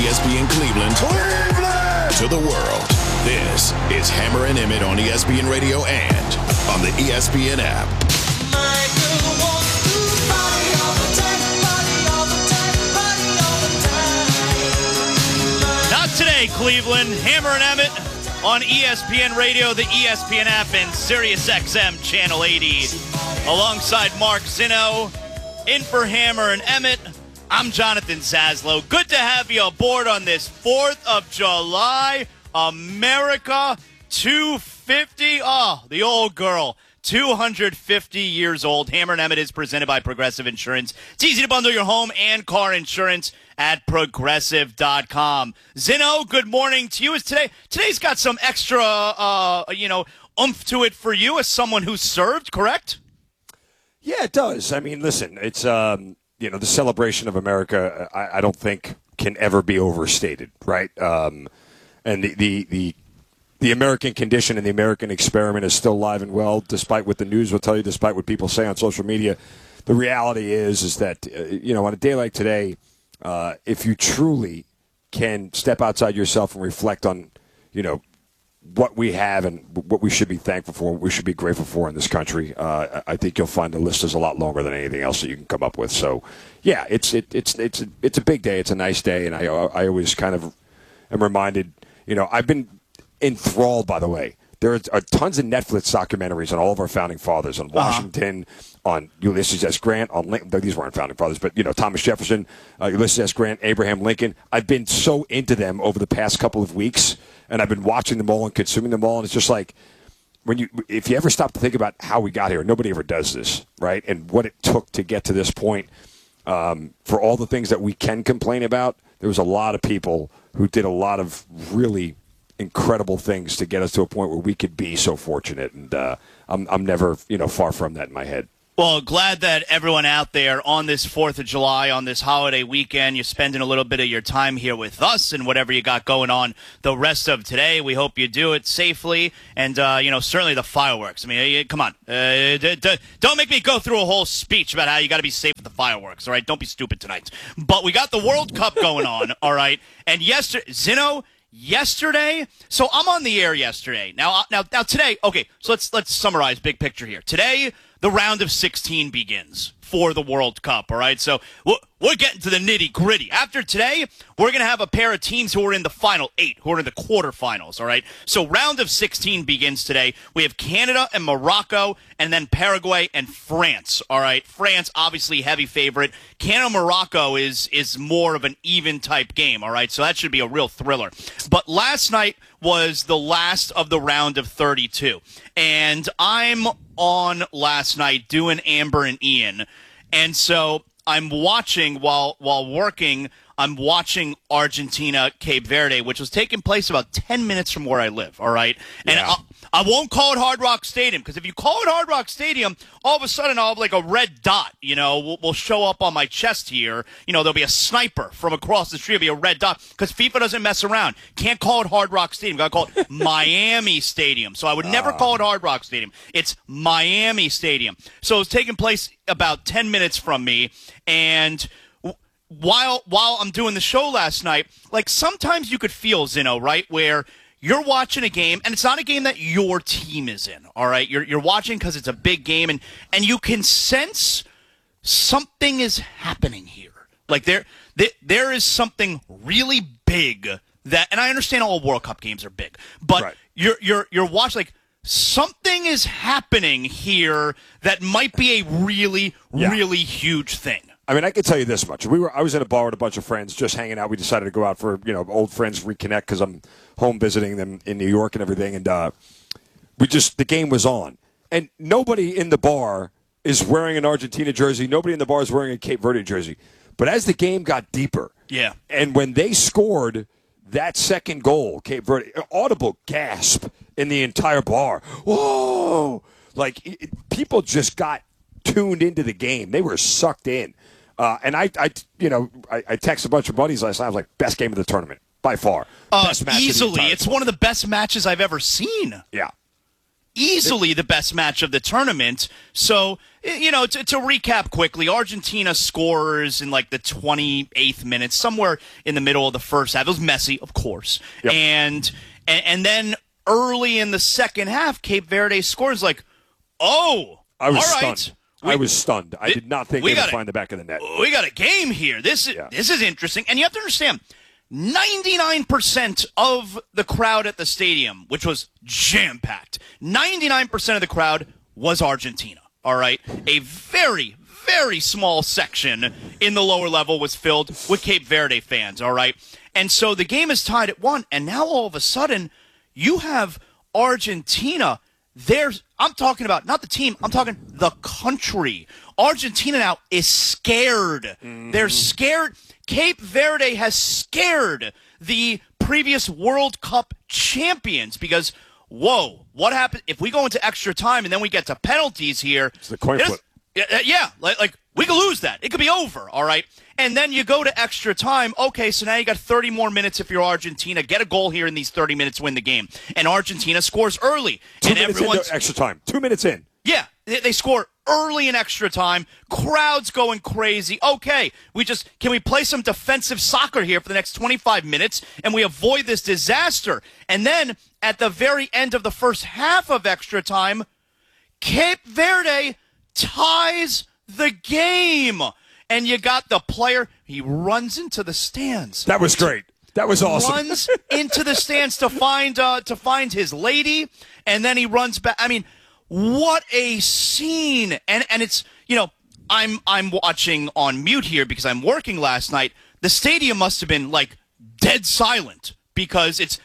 ESPN Cleveland, to the world. This is Hammer and Emmett on ESPN Radio and on the ESPN app. Not today, Cleveland. Hammer and Emmett on ESPN Radio, the ESPN app, and Sirius XM Channel 80. Alongside Mark Zinno, in for Hammer and Emmett, I'm Jonathan Zaslow. Good to have you aboard on this 4th of July. America 250. Oh, the old girl. 250 years old. Hammer and Emmett is presented by Progressive Insurance. It's easy to bundle your home and car insurance at Progressive.com. Zinno, good morning to you. Today's got some extra, oomph to it for you as someone who served, correct? Yeah, it does. I mean, listen, it's, the celebration of America, I don't think can ever be overstated, right? And the American condition and the American experiment is still alive and well, despite what the news will tell you, despite what people say on social media. The reality is that, on a day like today, if you truly can step outside yourself and reflect on, what we have and what we should be thankful for, what we should be grateful for in this country, I think you'll find the list is a lot longer than anything else that you can come up with. So, yeah, it's a big day. It's a nice day, and I always kind of am reminded. I've been enthralled, by the way. There are tons of Netflix documentaries on all of our founding fathers, on Washington, on Ulysses S. Grant, on Lincoln. These weren't founding fathers, but, Thomas Jefferson, Ulysses S. Grant, Abraham Lincoln. I've been so into them over the past couple of weeks, and I've been watching them all and consuming them all, and it's just like, if you ever stop to think about how we got here, nobody ever does this, right? And what it took to get to this point, for all the things that we can complain about, there was a lot of people who did a lot of really incredible things to get us to a point where we could be so fortunate, and I'm never far from that in my head. Well, glad that everyone out there on this 4th of July, on this holiday weekend, you're spending a little bit of your time here with us and whatever you got going on the rest of today. We hope you do it safely, and certainly the fireworks. I mean, come on, don't make me go through a whole speech about how you got to be safe with the fireworks. All right, don't be stupid tonight. But we got the World Cup going on. All right, and Yesterday, so I'm on the air yesterday. Now today, okay, so let's summarize big picture here. Today, the round of 16 begins for the World Cup, all right? So we're getting to the nitty-gritty. After today, we're going to have a pair of teams who are in the final 8, who are in the quarterfinals, all right? So round of 16 begins today. We have Canada and Morocco, and then Paraguay and France, all right? France, obviously heavy favorite. Canada-Morocco is more of an even-type game, all right? So that should be a real thriller. But last night was the last of the round of 32, and I'm on last night doing Amber and Ian, and so I'm watching while working. I'm watching Argentina, Cape Verde, which was taking place about 10 minutes from where I live, all right? And yeah. I won't call it Hard Rock Stadium, because if you call it Hard Rock Stadium, all of a sudden I'll have like a red dot, will show up on my chest here. There'll be a sniper from across the street. There'll be a red dot, because FIFA doesn't mess around. Can't call it Hard Rock Stadium. Got to call it Miami Stadium. So I would never call it Hard Rock Stadium. It's Miami Stadium. So it's taking place about 10 minutes from me, and while I'm doing the show last night, like sometimes you could feel, Zinno, right, where you're watching a game, and it's not a game that your team is in, all right? You're watching because it's a big game, and you can sense something is happening here. Like there is something really big that, and I understand all World Cup games are big, but right. You're watching, like, something is happening here that might be a really, really huge thing. I mean, I can tell you this much. I was in a bar with a bunch of friends just hanging out. We decided to go out for, old friends reconnect because I'm home visiting them in New York and everything. And the game was on. And nobody in the bar is wearing an Argentina jersey. Nobody in the bar is wearing a Cape Verde jersey. But as the game got deeper, and when they scored that second goal, Cape Verde, audible gasp in the entire bar. Whoa! Like, people just got tuned into the game. They were sucked in. And I texted a bunch of buddies last night. I was like, best game of the tournament by far. Best match easily. of the it's one of the best matches I've ever seen. Yeah. easily the best match of the tournament. So, you know, to recap quickly, Argentina scores in like the 28th minute, somewhere in the middle of the first half. It was messy, of course. Yep. And then early in the second half, Cape Verde scores like, oh, I was all right. stunned. I was stunned. I did not think they would find the back of the net. We got a game here. This is interesting. And you have to understand, 99% of the crowd at the stadium, which was jam-packed, 99% of the crowd was Argentina, all right? A very, very small section in the lower level was filled with Cape Verde fans, all right? And so the game is tied at 1, and now all of a sudden you have Argentina. I'm talking about not the team, I'm talking the country. Argentina now is scared. Mm-hmm. They're scared. Cape Verde has scared the previous World Cup champions because, whoa, what happens if we go into extra time and then we get to penalties here? It's the coin flip. Yeah, like we could lose that. It could be over, all right? And then you go to extra time. Okay, so now you got 30 more minutes if you're Argentina. Get a goal here in these 30 minutes, win the game. And Argentina scores early. 2 minutes into extra time. 2 minutes in. Yeah, they score early in extra time. Crowd's going crazy. Okay, can we play some defensive soccer here for the next 25 minutes and we avoid this disaster? And then at the very end of the first half of extra time, Cape Verde ties the game. And you got the player, he runs into the stands. That was great. That was awesome. Runs into the stands to find his lady, and then he runs back. I mean, what a scene. And it's, you know, I'm watching on mute here because I'm working last night. The stadium must have been like dead silent because it's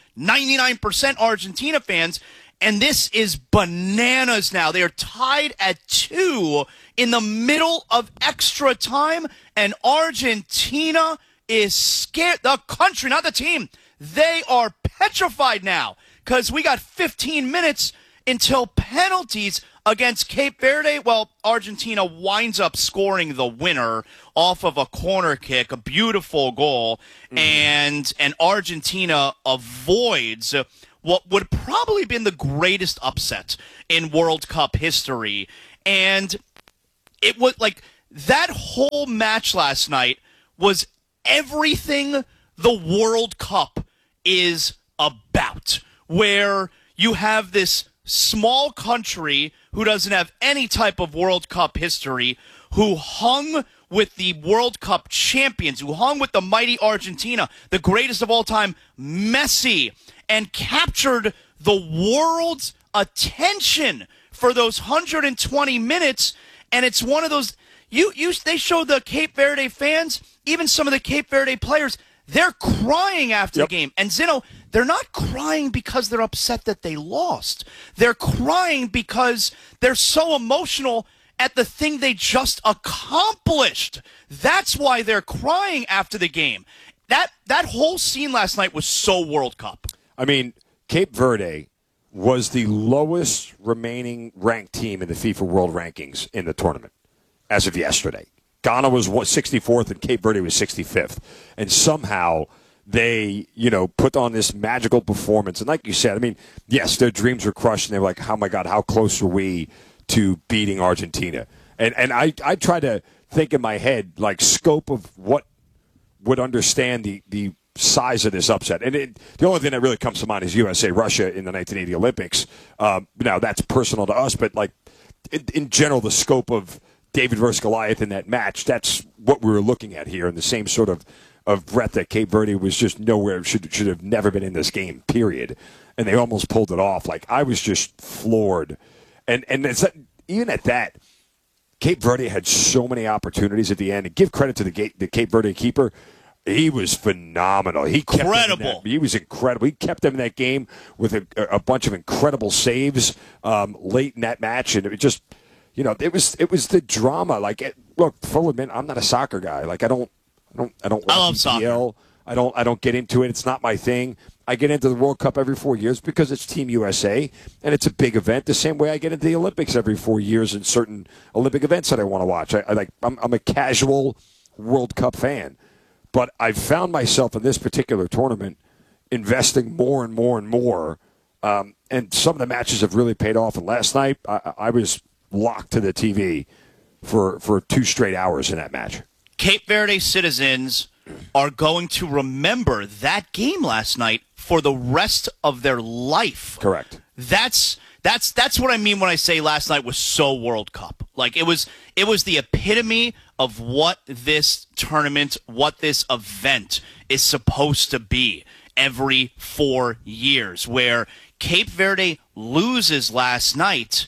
99% Argentina fans. And this is bananas now. They are tied at 2 in the middle of extra time, and Argentina is scared. The country, not the team. They are petrified now because we got 15 minutes until penalties against Cape Verde. Well, Argentina winds up scoring the winner off of a corner kick, a beautiful goal, and Argentina avoids what would probably been the greatest upset in World Cup history. And it was like that whole match last night was everything the World Cup is about, where you have this small country who doesn't have any type of World Cup history, who hung with the World Cup champions, who hung with the mighty Argentina, the greatest of all time, Messi, and captured the world's attention for those 120 minutes. And it's one of those, they show the Cape Verde fans, even some of the Cape Verde players, they're crying after the game. And Zino, they're not crying because they're upset that they lost. They're crying because they're so emotional at the thing they just accomplished. That's why they're crying after the game. That whole scene last night was so World Cup. I mean, Cape Verde was the lowest remaining ranked team in the FIFA World Rankings in the tournament as of yesterday. Ghana was 64th and Cape Verde was 65th. And somehow they, put on this magical performance. And like you said, I mean, yes, their dreams were crushed and they were like, oh my God, how close are we to beating Argentina? And I try to think in my head, like, scope of what would understand the size of this upset. And the only thing that really comes to mind is USA-Russia in the 1980 Olympics. Now, that's personal to us, but like in general, the scope of David versus Goliath in that match, that's what we were looking at here, and the same sort of breadth that Cape Verde was just nowhere, should have never been in this game, period. And they almost pulled it off. Like, I was just floored. And it's, even at that, Cape Verde had so many opportunities at the end. And give credit to the Cape Verde keeper. He was phenomenal. He was incredible. He kept them in that game with a bunch of incredible saves late in that match, and it just, it was the drama. Like, look, full admit, I'm not a soccer guy. Like, I don't watch EPL. I don't get into it. It's not my thing. I get into the World Cup every 4 years because it's Team USA, and it's a big event. The same way I get into the Olympics every 4 years in certain Olympic events that I want to watch. I'm a casual World Cup fan. But I've found myself in this particular tournament investing more and more and more And some of the matches have really paid off. And last night, I was locked to the TV for 2 straight hours in that match. Cape Verde citizens are going to remember that game last night for the rest of their life. Correct. That's what I mean when I say last night was so World Cup. Like it was the epitome of what this tournament, what this event is supposed to be every 4 years, where Cape Verde loses last night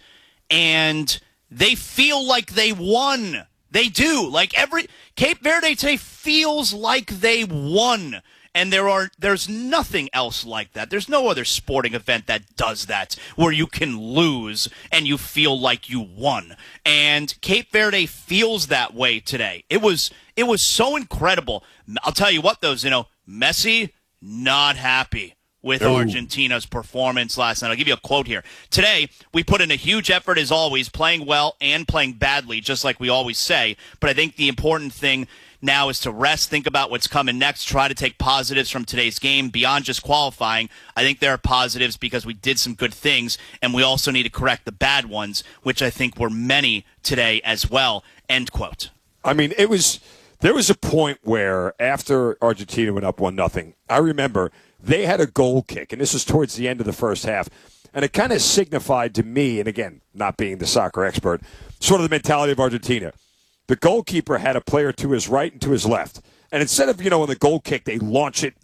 and they feel like they won. They do. Like Cape Verde today feels like they won. And there's nothing else like that. There's no other sporting event that does that, where you can lose and you feel like you won. And Cape Verde feels that way today. It was so incredible. I'll tell you what, though, Messi, not happy with Argentina's performance last night. I'll give you a quote here. Today, we put in a huge effort as always, playing well and playing badly, just like we always say. But I think the important thing now is to rest, think about what's coming next, try to take positives from today's game beyond just qualifying. I think there are positives because we did some good things, and we also need to correct the bad ones, which I think were many today as well. End quote. I mean, there was a point where after Argentina went up 1-0, I remember they had a goal kick, and this was towards the end of the first half, and it kind of signified to me, and again, not being the soccer expert, sort of the mentality of Argentina. The goalkeeper had a player to his right and to his left. And instead of, on the goal kick, they launch it,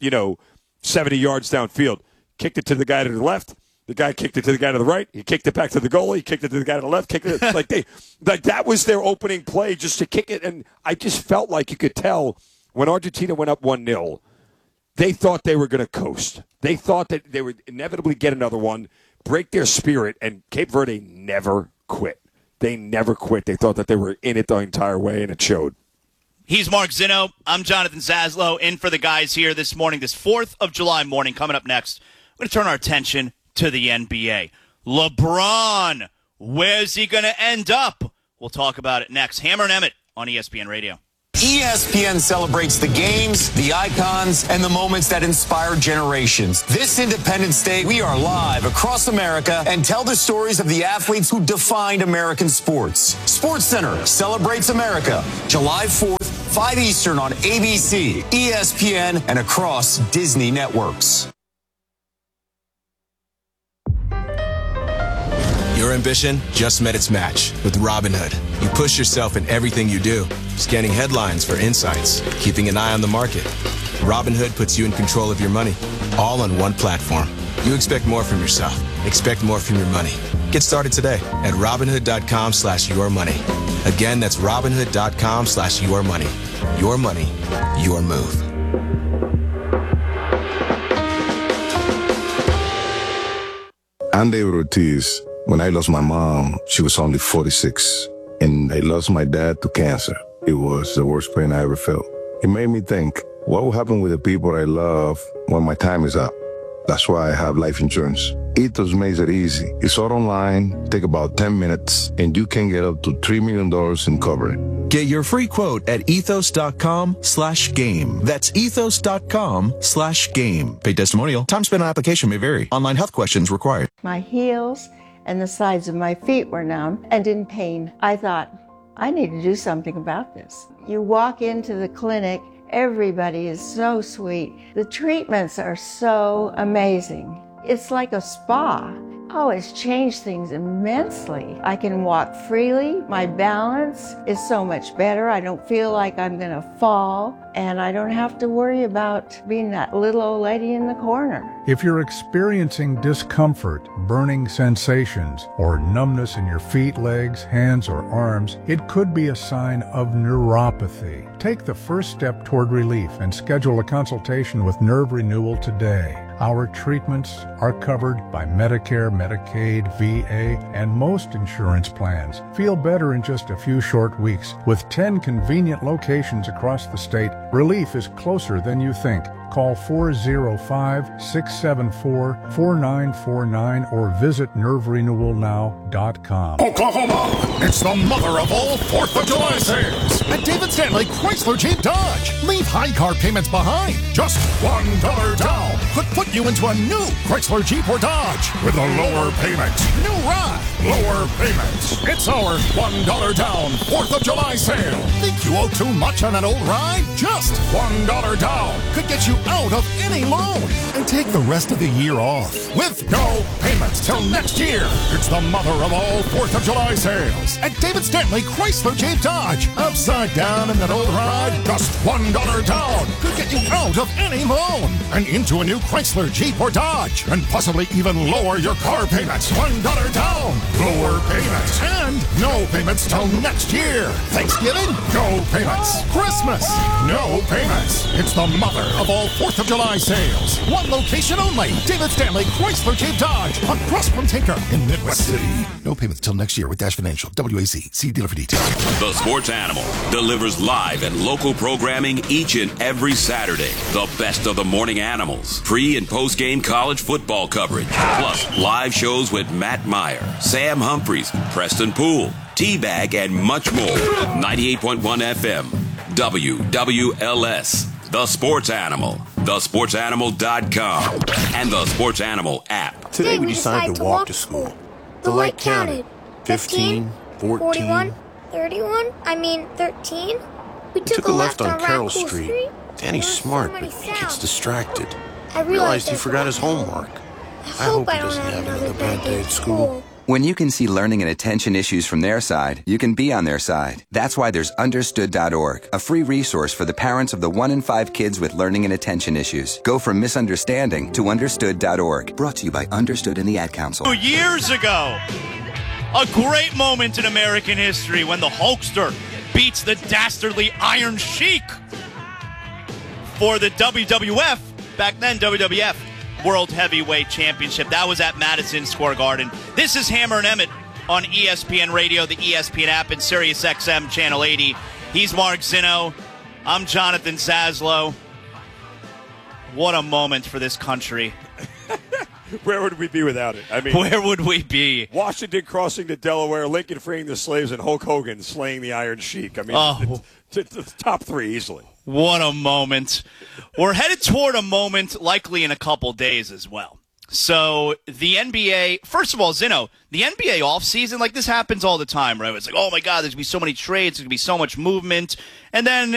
70 yards downfield. Kicked it to the guy to the left. The guy kicked it to the guy to the right. He kicked it back to the goalie. He kicked it to the guy to the left. Kicked it like that was their opening play, just to kick it. And I just felt like you could tell when Argentina went up 1-0, they thought they were going to coast. They thought that they would inevitably get another one, break their spirit, and Cape Verde never quit. They never quit. They thought that they were in it the entire way, and it showed. He's Mark Zinno. I'm Jonathan Zaslow, in for the guys here this morning, this 4th of July morning. Coming up next, we're going to turn our attention to the NBA. LeBron, where's he going to end up? We'll talk about it next. Hammer and Emmett on ESPN Radio. ESPN celebrates the games, the icons, and the moments that inspire generations. This Independence Day, we are live across America and tell the stories of the athletes who defined American sports. SportsCenter celebrates America, July 4th, 5 Eastern on ABC, ESPN, and across Disney networks. Your ambition just met its match with Robinhood. You push yourself in everything you do, scanning headlines for insights, keeping an eye on the market. Robinhood puts you in control of your money, all on one platform. You expect more from yourself. Expect more from your money. Get started today at Robinhood.com/yourmoney. Again, that's Robinhood.com/yourmoney. Your money, your move. I'm David Ortiz. When I lost my mom, she was only 46, and I lost my dad to cancer. It was the worst pain I ever felt. It made me think, what will happen with the people I love when my time is up? That's why I have life insurance. Ethos makes it easy. It's all online, take about 10 minutes, and you can get up to $3 million in coverage. Get your free quote at ethos.com/game. That's ethos.com/game. Paid testimonial. Time spent on application may vary. Online health questions required. My heels and the sides of my feet were numb and in pain. I thought, I need to do something about this. You walk into the clinic, everybody is so sweet. The treatments are so amazing. It's like a spa. Oh, it's changed things immensely. I can walk freely. My balance is so much better. I don't feel like I'm going to fall, and I don't have to worry about being that little old lady in the corner. If you're experiencing discomfort, burning sensations, or numbness in your feet, legs, hands, or arms, it could be a sign of neuropathy. Take the first step toward relief and schedule a consultation with Nerve Renewal today. Our treatments are covered by Medicare, Medicaid, VA, and most insurance plans. Feel better in just a few short weeks. With 10 convenient locations across the state, relief is closer than you think. Call 405-674-4949 or visit nerverenewalnow.com. Oklahoma, it's the mother of all 4th of July sales. At David Stanley Chrysler Jeep Dodge. Leave high car payments behind. Just $1 down could put you into a new Chrysler Jeep or Dodge with a lower payment. New ride, lower payments. It's our $1 down 4th of July sale. Think you owe too much on an old ride? Just $1 down could get you out of any loan and take the rest of the year off with no payments till next year. It's the mother of all 4th of July sales at David Stanley Chrysler Jeep Dodge. Upside down in that old ride, just $1 down could get you out of any loan and into a new Chrysler Jeep or Dodge and possibly even lower your car payments. $1 down, lower payments, and no payments till next year. Thanksgiving, no payments. Christmas, no payments. It's the mother of all 4th of July sales. One location only. David Stanley Chrysler Jeep Dodge across from Tinker in Midwest City. No payments till next year with Dash Financial. WAC. See dealer for details. The Sports Animal delivers live and local programming each and every Saturday. The best of the morning animals. Pre- and post-game college football coverage. Plus, live shows with Matt Meyer, Sam Humphreys, Preston Poole, T-Bag, and much more. 98.1 FM. WWLS. The Sports Animal. TheSportsAnimal.com. And the Sports Animal app. Today we decided to walk to school. The light counted. 15, 14, 41, 31, 13. We took a left on Carroll Street. Danny's smart, but he gets distracted. I realized he forgot his homework. I hope he doesn't have another bad day at school. When you can see learning and attention issues from their side, you can be on their side. That's why there's Understood.org, a free resource for the parents of the 1 in 5 kids with learning and attention issues. Go from misunderstanding to Understood.org. Brought to you by Understood and the Ad Council. Years ago, a great moment in American history when the Hulkster beats the dastardly Iron Sheik for the WWF, back then WWF, World Heavyweight Championship. That was at Madison Square Garden. This is Hammer and Emmett on ESPN Radio, the ESPN app, and Sirius XM Channel 80. He's Mark Zinno. I'm Jonathan Zaslow. What a moment for this country. Where would we be without it? I mean, where would we be? Washington crossing to Delaware, Lincoln freeing the slaves, and Hulk Hogan slaying the Iron Sheik. I mean, the top three easily. What a moment. We're headed toward a moment likely in a couple days as well. So the NBA, first of all, Zinno, the NBA offseason, like this happens all the time, right? It's like, oh my God, there's going to be so many trades, there's going to be so much movement. And then